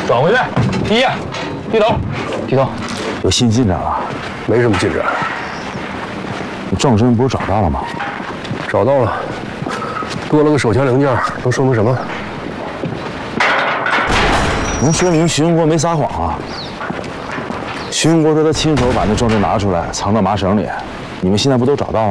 转回来，第一，低头，低头。 有新进展了？ 没什么进展。 撞针不是找到了吗？ 找到了，多了个手枪零件，能说明什么？ 能说明徐永国没撒谎啊。徐永国说他亲手把那撞针拿出来，藏到麻绳里。你们现在不都找到了？